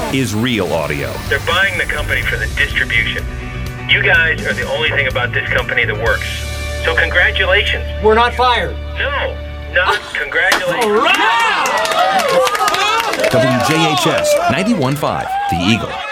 is Real Audio. They're buying the company for the distribution. You guys are the only thing about this company that works. So congratulations. We're not fired. No, not congratulations. WJHS 91.5, The Eagle.